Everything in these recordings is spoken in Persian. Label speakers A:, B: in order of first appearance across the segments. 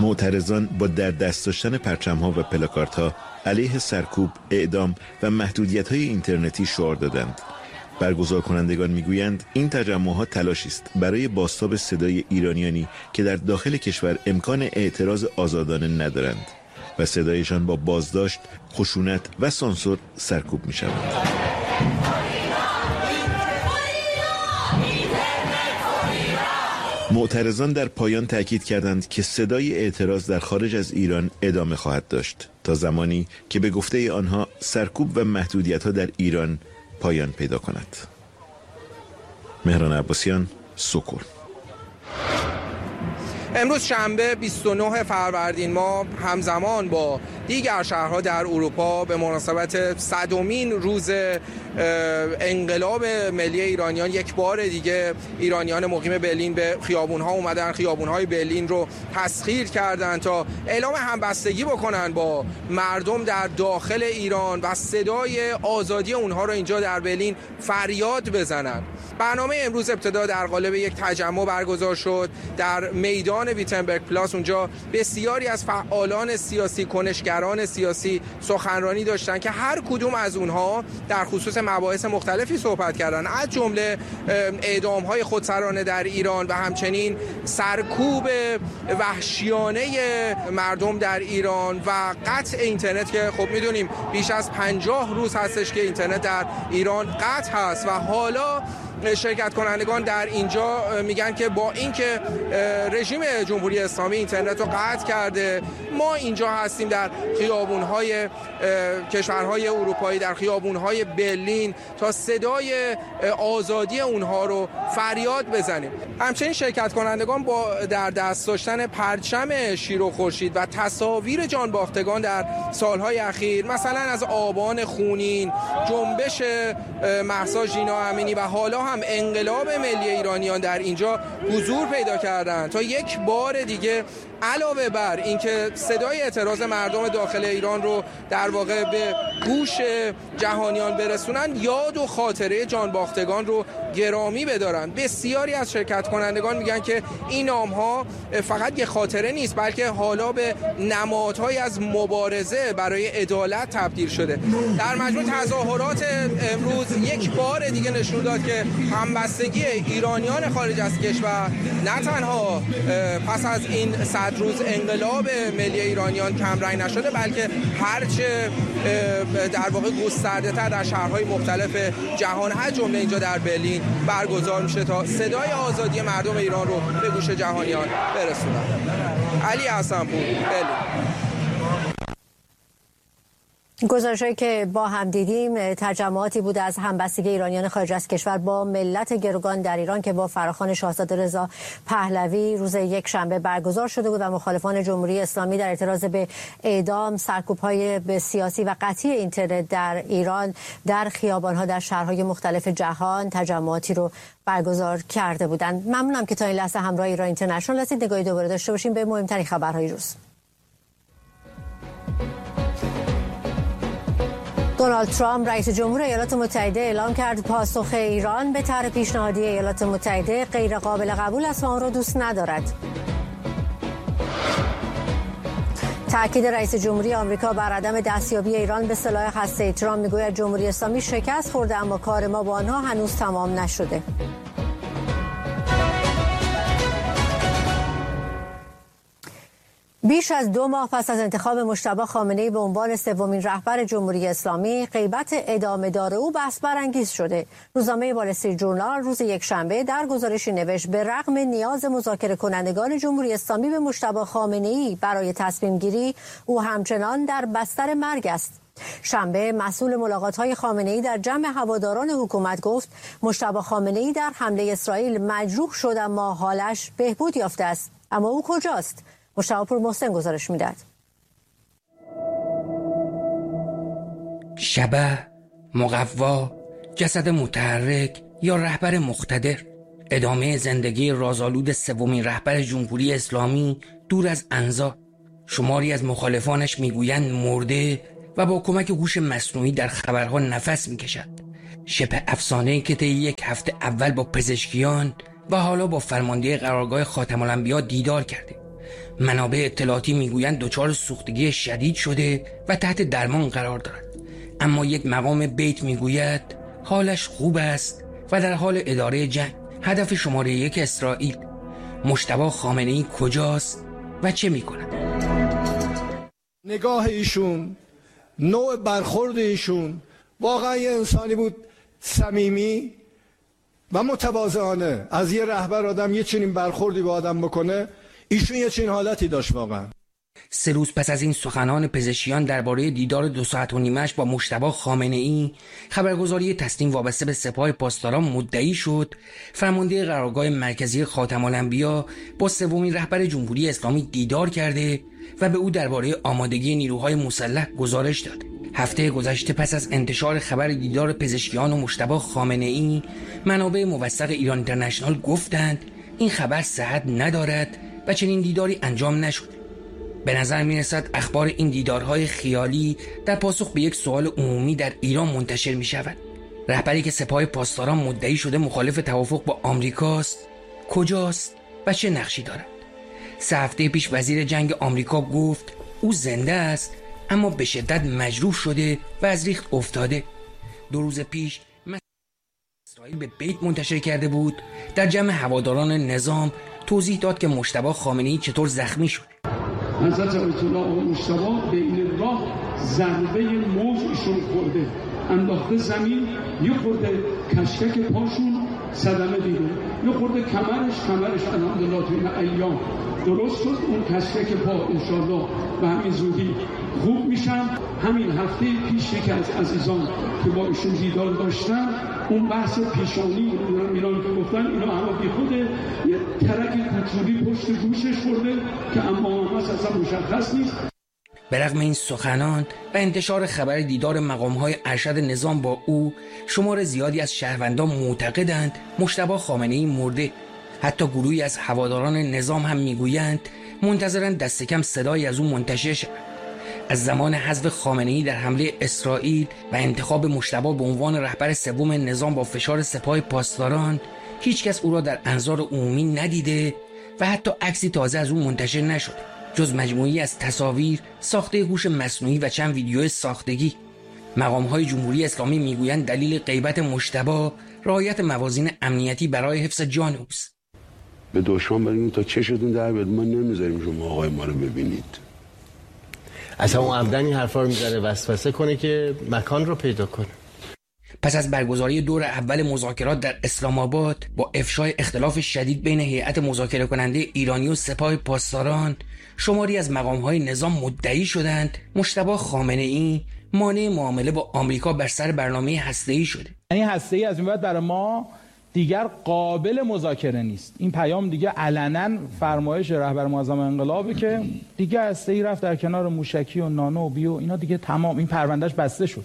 A: معترضان با در دست داشتن پرچم‌ها و پلاکاردها علیه سرکوب، اعدام و محدودیت‌های اینترنتی شعار دادند. برگزار کنندگان میگویند این تجمعات تلاشی است برای بازتاب صدای ایرانیانی که در داخل کشور امکان اعتراض آزادانه ندارند و صدایشان با بازداشت، خشونت و سانسور سرکوب می شود. معترضان در پایان تأکید کردند که صدای اعتراض در خارج از ایران ادامه خواهد داشت تا زمانی که به گفته آنها سرکوب و محدودیت‌ها در ایران پایان پیدا کند. مهران عباسیان، سکر.
B: امروز شنبه 29 فروردین ماه همزمان با دیگر شهرها در اروپا به مناسبت 100مین روز انقلاب ملی ایرانیان یک بار دیگه ایرانیان مقیم برلین به خیابون‌ها اومدن، خیابون‌های برلین رو تسخیر کردن تا اعلام همبستگی بکنن با مردم در داخل ایران و صدای آزادی اونها رو اینجا در برلین فریاد بزنن. برنامه امروز ابتدا در قالب یک تجمع برگزار شد در میدان ویتنبرگ پلاس. اونجا بسیاری از فعالان سیاسی، کنشگران سیاسی سخنرانی داشتن که هر کدوم از اونها در خصوص مباحث مختلفی صحبت کردن، از جمله اعدام‌های خودسرانه در ایران و همچنین سرکوب وحشیانه مردم در ایران و قطع اینترنت که خب میدونیم بیش از 50 روز هستش که اینترنت در ایران قطع هست و حالا شرکت کنندگان در اینجا میگن که با اینکه رژیم جمهوری اسلامی اینترنت رو قطع کرده، ما اینجا هستیم در خیابون‌های کشورهای اروپایی، در خیابون‌های برلین تا صدای آزادی اونها رو فریاد بزنیم. همچنین شرکت کنندگان با در دست داشتن پرچم شیر و خورشید و تصاویر جانباختگان در سالهای اخیر، مثلا از آبان خونین، جنبش مهسا ژینا امینی و حالا هم انقلاب ملی ایرانیان در اینجا حضور پیدا کردند تا یک بار دیگه علاوه بر اینکه صدای اعتراض مردم داخل ایران رو در واقع به گوش جهانیان برسونن، یاد و خاطره جانباختگان رو گرامی بدارن. بسیاری از شرکت کنندگان میگن که این نام‌ها فقط یک خاطره نیست، بلکه حالا به نمادهای از مبارزه برای عدالت تبدیل شده. در مجموع تظاهرات امروز یک بار دیگه نشون داد که همبستگی ایرانیان خارج از کشور نه تنها پس از این 100 روز انقلاب ملی ایرانیان کمرنگ نشده، بلکه هرچه در واقع گسترده‌تر در شهرهای مختلف جهان از جمله اینجا در برلین برگزار میشه تا صدای آزادی مردم ایران رو به گوش جهانیان برسونن. علی حسن‌پور، برلین.
C: گزارش‌هایی که با هم دیدیم تجمعاتی بود از همبستگی ایرانیان خارج از کشور با ملت گروگان در ایران که با فراخوان شاهزاده رضا پهلوی روز یک شنبه برگزار شده بود و مخالفان جمهوری اسلامی در اعتراض به اعدام، سرکوب‌های سیاسی و قطعی اینترنت در ایران در خیابان‌ها در شهرهای مختلف جهان تجمعاتی رو برگزار کرده بودند. ممنونم که تا این لحظه همراه ایران اینترنشنال هستید. نگاهی دوباره داشته باشیم به مهمترین خبرهای روز. دونالد ترامپ رئیس جمهور ایالات متحده اعلام کرد پاسخ ایران به طرح پیشنهادی ایالات متحده غیر قابل قبول است و آن را دوست ندارد. تأکید رئیس جمهوری آمریکا بر عدم دستیابی ایران به سلاح هسته‌ای. ترامپ میگوید جمهوری اسلامی شکست خورده اما کار ما با آنها هنوز تمام نشده. بیش از 2 ماه پس از انتخاب مجتبی خامنه‌ای به عنوان سومین رهبر جمهوری اسلامی، غیبت ادامه‌دار او بحث برانگیز شده. روزنامه وال استریت ژورنال روز یکشنبه در گزارشی نوشت به رغم نیاز مذاکره کنندگان جمهوری اسلامی به مجتبی خامنه‌ای برای تصمیم گیری، او همچنان در بستر مرگ است. شنبه مسئول ملاقات‌های خامنه‌ای در جمع هواداران حکومت گفت مجتبی خامنه‌ای در حمله اسرائیل مجروح شد اما حالش بهبود یافته است. اما او کجاست؟ مشتاق پور محسن گزارش میداد.
D: شبح، مقوا، جسد متحرک یا رهبر مقتدر، ادامه زندگی رازآلود سومین رهبر جمهوری اسلامی دور از انزا. شماری از مخالفانش میگویند مرده و با کمک هوش مصنوعی در خبرها نفس میکشد. شبه افسانه‌ای که طی یک هفته اول با پزشکیان و حالا با فرمانده قرارگاه خاتم الانبیا دیدار کرده. منابع اطلاعاتی میگویند دچار سوختگی شدید شده و تحت درمان قرار دارد، اما یک مقام بیت میگوید حالش خوب است و در حال اداره جنگ. هدف شماره 1 اسرائیل، مجتبی خامنه‌ای کجاست و چه میکند؟
E: نگاه ایشون، نوع برخورد ایشون واقعا یه انسانی بود صمیمی و متواضعانه. از یه رهبر آدم یه چنین برخوردی با آدم بکنه، ایشون یه چنین حالتی داشت واقعا.
D: 3 روز پس از این سخنان پزشکیان درباره دیدار 2 ساعت و نیمه‌اش با مجتبی خامنه‌ای، خبرگزاری تسنیم وابسته به سپاه پاسداران مدعی شد فرمانده قرارگاه مرکزی خاتم الانبیا با سومین رهبر جمهوری اسلامی دیدار کرده و به او درباره آمادگی نیروهای مسلح گزارش داد. هفته گذشته پس از انتشار خبر دیدار پزشکیان و مجتبی خامنه‌ای، منابع موثق ایران اینترنشنال گفتند این خبر صحت ندارد و چنین دیداری انجام نشد. به نظر می رسد اخبار این دیدارهای خیالی در پاسخ به یک سوال عمومی در ایران منتشر می شود. رهبری که سپاه پاسداران مدعی شده مخالف توافق با آمریکاست، کجاست و چه نقشی دارد؟ 3 هفته پیش وزیر جنگ آمریکا گفت او زنده است اما به شدت مجروح شده و از ریخت افتاده. 2 روز پیش اسرائیل به بیت منتشر کرده بود در جمع هواداران نظام توضیح داد که مجتبی خامنه‌ای چطور زخمی شده.
F: حضرت آیت الله آقا مجتبی به این راه ضربه موج ایشون خورده، انداخته زمین، یه خورده کشکک پاشون صدمه دیده، یه خورده کمرش الحمدلله تو این ایام درست شد. اون کشکک پا انشالله به همین زودی خوب میشن. همین هفته پیش یکی از عزیزان که با ایشون دیدار داشتن، اون بحث پیشانی ایران که گفتن اینا همه بی خوده، یه ترک کوچولی پشت گوشش خورده که اما اصلا مشخص نیست.
D: به رغم این سخنان و انتشار خبر دیدار مقام‌های ارشد نظام با او، شمار زیادی از شهروندان معتقدند مجتبی خامنه‌ای مرده. حتی گروهی از هواداران نظام هم میگویند منتظرند دست کم صدایی از او منتشر شود. از زمان حذف خامنه‌ای در حمله اسرائیل و انتخاب مجتبی به عنوان رهبر سوم نظام با فشار سپاه پاسداران، هیچ کس او را در انظار عمومی ندیده و حتی عکسی تازه از او منتشر نشد جز مجموعی از تصاویر ساخته هوش مصنوعی و چند ویدیو ساختگی. مقام‌های جمهوری اسلامی میگویند دلیل غیبت مجتبی رعایت موازین امنیتی برای حفظ جان اوست.
G: به دشمن بگیم تا چشتون در بیاد، ما نمیذاریم شما آقای ما رو ببینید.
H: اصلا اون عمدن این حرفا رو میذاره وسوسه کنه که مکان رو پیدا کنه.
D: پس از برگزاری دور اول مذاکرات در اسلام آباد با افشای اختلاف شدید بین هیئت مذاکره کننده ایرانی و سپاه پاسداران، شماری از مقام‌های نظام مدعی شدند مجتبی خامنه‌ای مانع معامله با آمریکا بر سر برنامه هسته‌ای شده.
I: یعنی هسته‌ای از این بعد برای ما دیگر قابل مذاکره نیست. این پیام دیگه علنا فرمایش رهبر معظم انقلابه که دیگه هسته‌ای رفت در کنار موشکی و نانو و بیو، اینا دیگه تمام، این پروندهش بسته شد.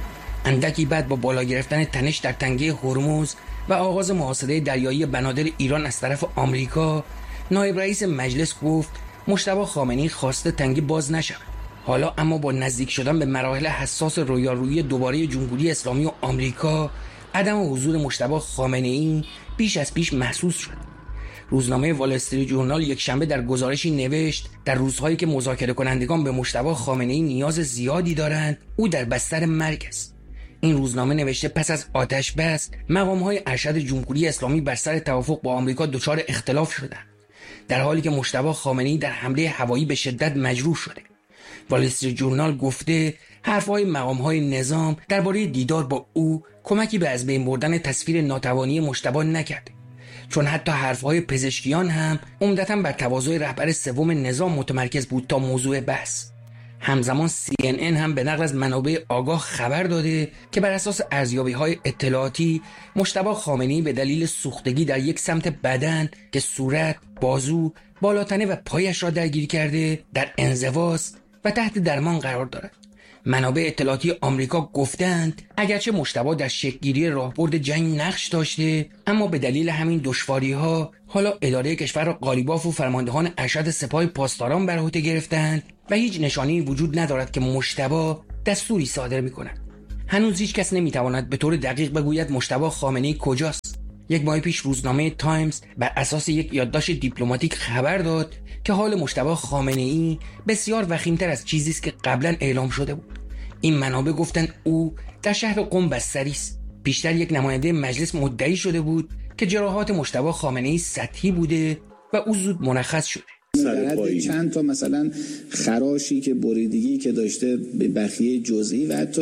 D: اندکی بعد با بالا گرفتن تنش در تنگه هرمز و آغاز محاصره دریایی بنادر ایران از طرف آمریکا، نایب رئیس مجلس گفت مجتبی خامنه‌ای خواسته تنگه باز نشود. حالا اما با نزدیک شدن به مراحل حساس رویارویی دوباره جمهوری اسلامی و آمریکا، عدم حضور مجتبی خامنه‌ای بیش از پیش محسوس شد. روزنامه وال استریت ژورنال یک شنبه در گزارشی نوشت در روزهایی که مذاکره کنندگان به مجتبی خامنه‌ای نیاز زیادی دارند، او در بستر مرگ است. این روزنامه نوشته پس از آتش بس مقام‌های ارشد جمهوری اسلامی بر سر توافق با آمریکا دچار اختلاف شدند، در حالی که مجتبی خامنه‌ای در حمله هوایی به شدت مجروح شده. وال استریت ژورنال گفته حرف‌های مقام‌های نظام درباره دیدار با او کمکی به از بین بردن تصویر ناتوانی مجتبی نکرد، چون حتی حرف‌های پزشکیان هم عمدتاً بر تواضع رهبر سوم نظام متمرکز بود تا موضوع بحث. همزمان CNN هم به نقل از منابع آگاه خبر داده که بر اساس ارزیابی‌های اطلاعاتی مجتبی خامنه‌ای به دلیل سوختگی در یک سمت بدن که صورت، بازو، بالاتنه و پایش را درگیر کرده در انزواست و تحت درمان قرار دارد. منابع اطلاعاتی آمریکا گفتند اگرچه مجتبی در شکل‌گیری راهبرد جنگ نقش داشته، اما به دلیل همین دشواری‌ها حالا اداره کشور را قالیباف و فرماندهان ارشد سپاه پاسداران بر عهده گرفتند و هیچ نشانه‌ای وجود ندارد که مجتبی دستوری صادر می‌کند. هنوز هیچ کس نمی‌تواند به طور دقیق بگوید مجتبی خامنه‌ای کجاست. یک ماه پیش روزنامه تایمز بر اساس یک یادداشت دیپلماتیک خبر داد که حال مجتبی خامنه‌ای بسیار وخیم‌تر از چیزی است که قبلا اعلام شده بود. این منابع گفتند او در شهر قم بستری است. پیشتر یک نماینده مجلس مدعی شده بود که جراحات مجتبی خامنه‌ای سطحی بوده و او زود مرخص شده.
J: چند تا مثلا خراشی که بریدگی که داشته به بخیه جزئی و حتی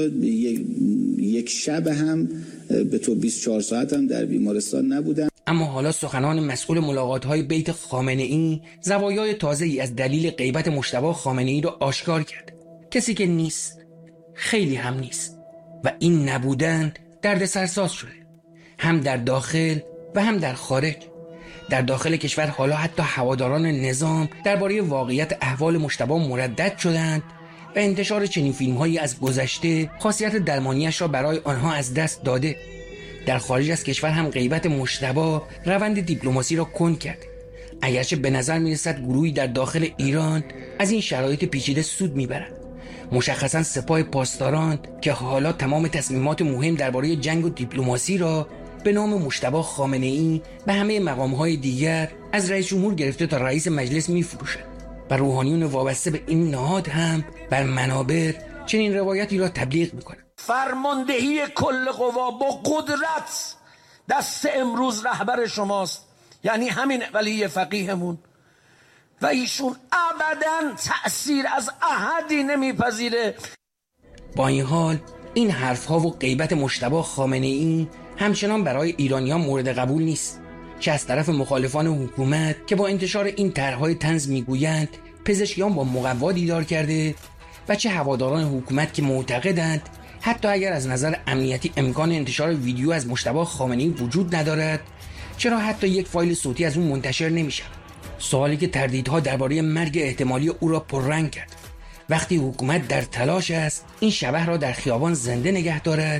J: یک شب هم به تو 24 ساعت هم در بیمارستان نبودن.
D: اما حالا سخنان مسئول ملاقات‌های بیت خامنه‌ای زوایای تازه‌ای از دلیل غیبت مجتبی خامنه‌ای را آشکار کرد. کسی که نیست، خیلی هم نیست و این نبودن دردسرساز شده، هم در داخل و هم در خارج. در داخل کشور حالا حتی هواداران نظام درباره واقعیت احوال مجتبی مردد شدند و انتشار چنین فیلم‌هایی از گذشته خاصیت درمانیش را برای آنها از دست داده. در خارج از کشور هم غیبت مجتبی روند دیپلماسی را کند کرد. اگرچه به نظر می‌رسد گروهی در داخل ایران از این شرایط پیچیده سود می‌برند. مشخصاً سپاه پاسداران که حالا تمام تصمیمات مهم درباره جنگ و دیپلماسی را به نام مجتبی خامنه‌ای به همه مقام‌های دیگر از رئیس جمهور گرفته تا رئیس مجلس می‌فروشند و روحانیون وابسته به این نهاد هم بر منابر چنین روایتی را تبلیغ می‌کنند.
K: فرماندهی کل قوا با قدرت دست امروز رهبر شماست، یعنی همین ولی فقیهمون، و ایشون ابداً تأثیر از احدی نمیپذیره.
D: با این حال این حرف‌ها و غیبت مجتبی خامنه‌ای همچنان برای ایرانیان مورد قبول نیست، چه از طرف مخالفان حکومت که با انتشار این طرح‌های طنز میگویند پزشکیان با مقوا دیدار کرده و چه هواداران حکومت که معتقدند حتی اگر از نظر امنیتی امکان انتشار ویدیو از مجتبی خامنه‌ای وجود ندارد، چرا حتی یک فایل صوتی از اون منتشر نمیشه؟ سوالی که تردیدها درباره مرگ احتمالی او را پررنگ کرد. وقتی حکومت در تلاش است این شبح را در خیابان زنده نگه دارد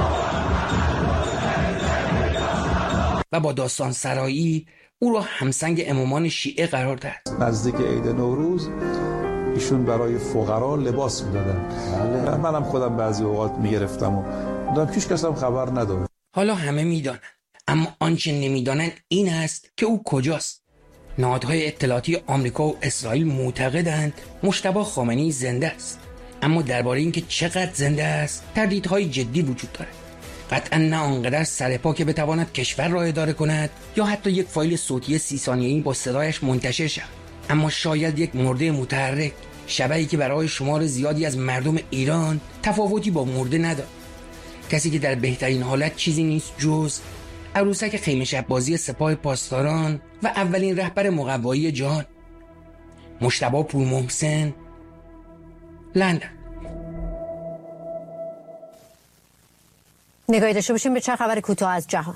D: و با داستان سرایی او را همسنگ امامان شیعه قرار داد.
L: نزدیک عید نوروز ایشون برای فقرا لباس میدادن. منم خودم بعضی اوقات میگرفتم و دادم، هیچ کس هم خبر نداره.
D: حالا همه میدانند، اما آنچه نمیدانند این است که او کجاست. نهادهای اطلاعاتی آمریکا و اسرائیل معتقدند مجتبی خامنه‌ای زنده است، اما درباره اینکه چقدر زنده است تردیدهای جدی وجود دارد. قطعا نه آنقدر سرپا که بتواند کشور را اداره کند یا حتی یک فایل صوتی 30 ثانیه‌ای با صدایش منتشر شود، اما شاید یک مرده متحرک، شبحی که برای شمار زیادی از مردم ایران تفاوتی با مرده ندارد. کسی که در بهترین حالت چیزی نیست جز عروسک خیمه شب بازی سپاه پاسداران و اولین رهبر مقوایی جهان، مجتبی پورمحسن، لندن.
C: نگاهی داشته باشیم به چند خبر کوتاه از جهان.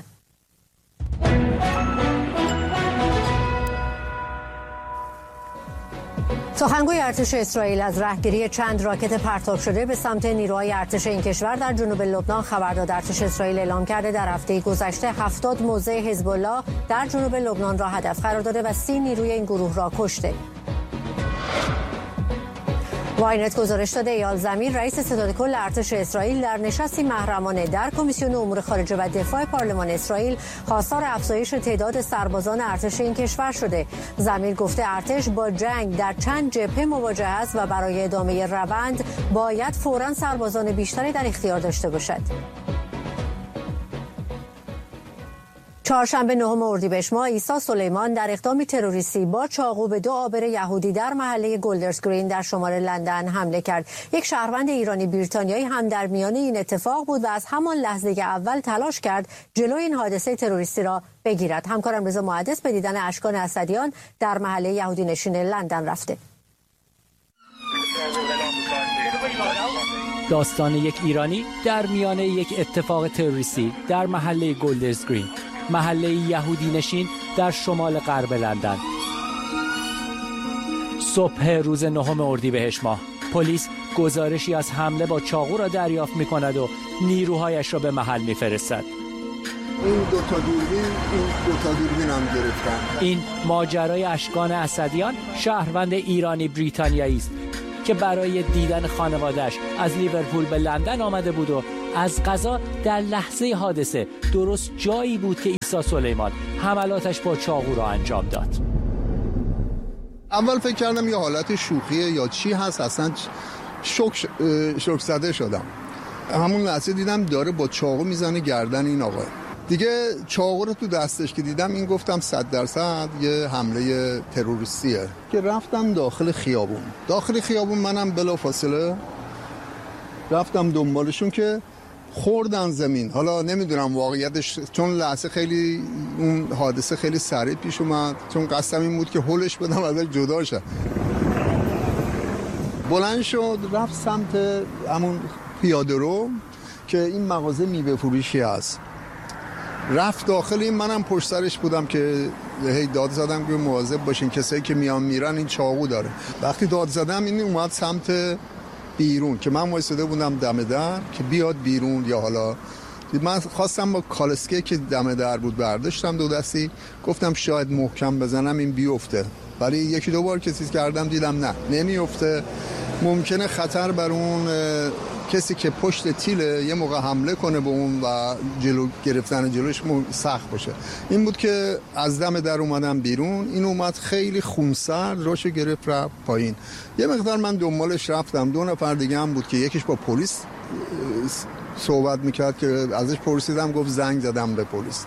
C: سخنگوی ارتش اسرائیل از رهگیری چند راکت پرتاب شده به سمت نیروهای ارتش این کشور در جنوب لبنان خبر داد. ارتش اسرائیل اعلام کرده در هفته گذشته 70 موضع حزب الله در جنوب لبنان را هدف قرار داده و 30 نیروی این گروه را کشته. واینت گزارش داده ایال زمیر رئیس ستاد کل ارتش اسرائیل در نشستی محرمانه در کمیسیون امور خارجه و دفاع پارلمان اسرائیل خواستار افزایش تعداد سربازان ارتش این کشور شده. زمیر گفته ارتش با جنگ در چند جبهه مواجه است و برای ادامه روند باید فوراً سربازان بیشتری در اختیار داشته باشد. چهارشنبه 9 اردیبهشت ماه عیسی سلیمان در اقدامی تروریستی با چاقو به 2 آبر یهودی در محله گولدرز گرین در شمال لندن حمله کرد. یک شهروند ایرانی بریتانیایی هم در میان این اتفاق بود و از همان لحظه اول تلاش کرد جلوی این حادثه تروریستی را بگیرد. همکارم رضا محدث به دیدن اشکان اسدیان در محله یهودی نشین لندن رفته.
M: داستان یک ایرانی در میان یک اتفاق تروریستی در محله گولدرز گرین، محله یهودی نشین در شمال غرب لندن. صبح روز 9 اردیبهشت ماه پلیس گزارشی از حمله با چاقو را دریافت می‌کند و نیروهایش را به محل می‌فرستد.
N: این دو تا دوربین هم گرفتن.
M: این ماجرای اشکان اسدیان، شهروند ایرانی بریتانیایی است که برای دیدن خانواده‌اش از لیورپول به لندن آمده بود و از قضا در لحظه حادثه درست جایی بود که عیسی سلیمان حملاتش با چاقو را انجام داد.
N: اول فکر کردم یه حالت شوخیه یا چی هست، اصلا شوک زده شدم. همون لحظه دیدم داره با چاقو میزنه گردن این آقا. دیگه چاقو رو تو دستش که دیدم این گفتم 100% یه حمله تروریستیه که رفتم داخل خیابون منم بلافاصله رفتم دنبالشون که خوردن زمین. حالا نمیدونم واقعیتش، چون لحظه خیلی اون حادثه خیلی سریع پیش اومد، چون قصدم این بود که هولش بدم ازش جدا شه. بلند شد رفت سمت همون پیاده رو که این مغازه میوه فروشی هست، رفت داخل. این منم پشت سرش بودم که هی داد زدم که مواظب باشین کسایی که میان میرن این چاقو داره. وقتی داد زدم این اومد سمت بیرون که من وایساده بودم دم در که بیاد بیرون، یا حالا من خواستم با کالسکه که دم در بود برداشتم دو دستی، گفتم شاید محکم بزنم این بیفته، ولی یکی دو بار کسی کردم دیدم نه نمیفته، ممکنه خطر بر اون کسی که پشت تیله یه موقع حمله کنه به اون و جلو گرفتن جلوش سخت باشه. این بود که از دم در اومدم بیرون، این اومد خیلی خونسرد راشو گرفت رفت پایین. یه مقدار من دنبالش رفتم، 2 نفر دیگه هم بود که یکیش با پلیس صحبت میکرد که ازش پرسیدم، گفت زنگ زدم به پلیس.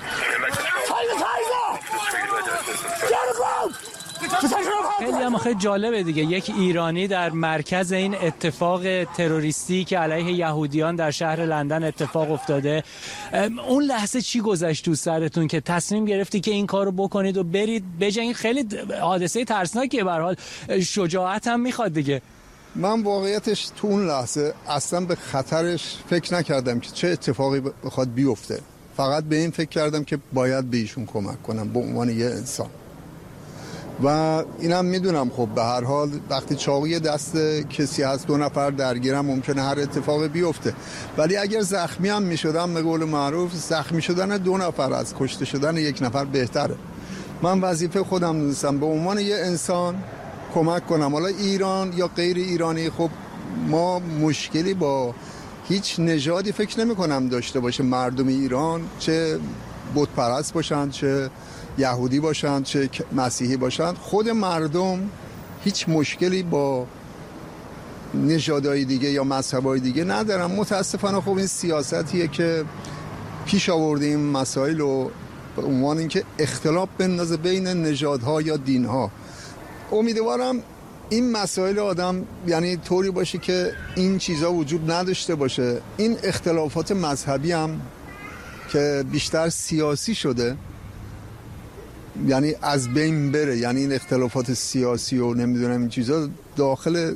M: خیلی هم خیلی جالبه دیگه، یک ایرانی در مرکز این اتفاق تروریستی که علیه یهودیان در شهر لندن اتفاق افتاده. اون لحظه چی گذشت تو سرتون که تصمیم گرفتی که این کارو بکنید و برید بجنگید؟ خیلی حادثه ترسناکیه، به هر حال شجاعت هم میخواد دیگه.
N: من واقعیتش تو اون لحظه اصلا به خطرش فکر نکردم که چه اتفاقی بخواد بیفته، فقط به این فکر کردم که باید به ایشون کمک کنم به عنوان یه انسان. و اینم میدونم خب به هر حال وقتی چاقوی دست کسی هست 2 نفر درگیرم ممکنه هر اتفاقی بیفته، ولی اگر زخمی هم میشدم به قول معروف زخمی شدن 2 نفر از کشته شدن 1 نفر بهتره. من وظیفه خودم دونستم به عنوان یه انسان کمک کنم. حالا ایران یا غیر ایرانی، خب ما مشکلی با هیچ نژادی فکر نمی کنم داشته باشه. مردم ایران چه بت پرست باشن، چه یهودی باشن، چه مسیحی باشن، خود مردم هیچ مشکلی با نژادهای دیگه یا مذهبای دیگه ندارن. متاسفانه خب این سیاستیه که پیش آورده این مسائل رو به عنوان اینکه اختلاف بندازه بین نژادها یا دینها. امیدوارم این مسائل آدم یعنی طوری باشه که این چیزا وجود نداشته باشه. این اختلافات مذهبی هم که بیشتر سیاسی شده یعنی از بین بره، یعنی این اختلافات سیاسی و نمیدونم این چیزا داخل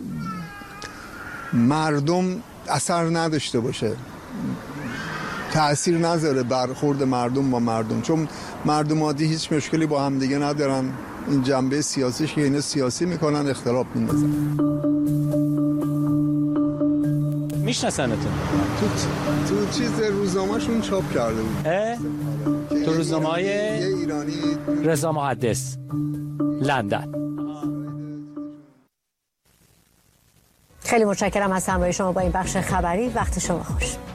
N: مردم اثر نداشته باشه، تأثیر نذاره برخورد مردم با مردم، چون مردم عادی هیچ مشکلی با هم دیگه ندارن. این جنبه سیاسیش که اینا سیاسی میکنن اختلاف میندازن.
M: میشناسنتون؟
N: تو چیز روزنامه‌شون چاپ کرده بود.
M: تو روزنامه‌های
N: ایرانی
M: رضا محدث لندن.
C: خیلی متشکرم از همراهی شما با این بخش خبری. وقت شما خوش.